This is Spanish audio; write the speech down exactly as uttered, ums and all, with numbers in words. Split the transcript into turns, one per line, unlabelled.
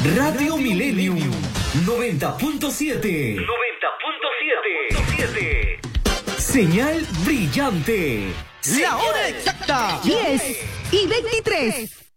Radio Millennium noventa punto siete. noventa punto siete. Señal brillante.
La hora exacta.
diez y veintitrés.